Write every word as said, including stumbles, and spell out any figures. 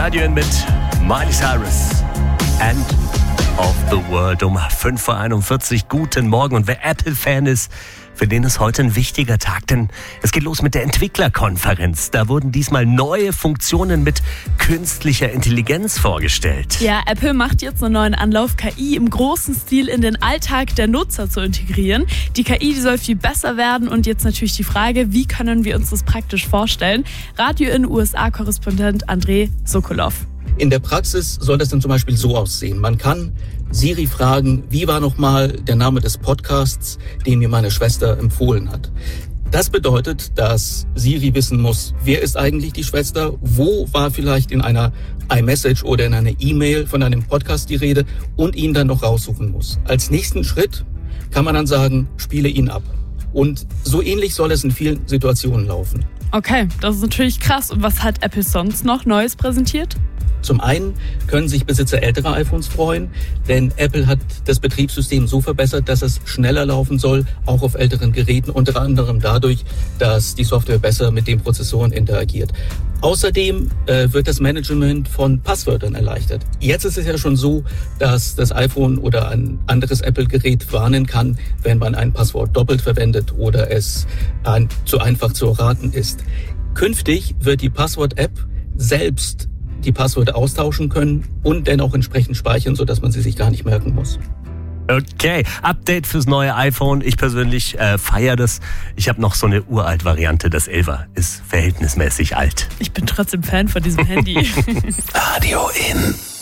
Radio In mit Miley Cyrus. End of the World um fünf Uhr einundvierzig. Guten Morgen. Und wer Apple-Fan ist, für den ist heute ein wichtiger Tag, denn es geht los mit der Entwicklerkonferenz. Da wurden diesmal neue Funktionen mit künstlicher Intelligenz vorgestellt. Ja, Apple macht jetzt einen neuen Anlauf, K I im großen Stil in den Alltag der Nutzer zu integrieren. Die K I, die soll viel besser werden und jetzt natürlich die Frage, wie können wir uns das praktisch vorstellen? Radio in U S A-Korrespondent Andrei Sokolov. In der Praxis soll das dann zum Beispiel so aussehen. Man kann Siri fragen, wie war nochmal der Name des Podcasts, den mir meine Schwester empfohlen hat. Das bedeutet, dass Siri wissen muss, wer ist eigentlich die Schwester, wo war vielleicht in einer iMessage oder in einer E-Mail von einem Podcast die Rede und ihn dann noch raussuchen muss. Als nächsten Schritt kann man dann sagen, spiele ihn ab. Und so ähnlich soll es in vielen Situationen laufen. Okay, das ist natürlich krass. Und was hat Apple sonst noch Neues präsentiert? Zum einen können sich Besitzer älterer iPhones freuen, denn Apple hat das Betriebssystem so verbessert, dass es schneller laufen soll, auch auf älteren Geräten, unter anderem dadurch, dass die Software besser mit den Prozessoren interagiert. Außerdem äh, wird das Management von Passwörtern erleichtert. Jetzt ist es ja schon so, dass das iPhone oder ein anderes Apple-Gerät warnen kann, wenn man ein Passwort doppelt verwendet oder es ein, zu einfach zu erraten ist. Künftig wird die Passwort-App selbst die Passwörter austauschen können und dann auch entsprechend speichern, sodass man sie sich gar nicht merken muss. Okay, Update fürs neue iPhone. Ich persönlich äh, feiere das. Ich habe noch so eine uralt Variante, das elfer ist verhältnismäßig alt. Ich bin trotzdem Fan von diesem Handy. Radio In.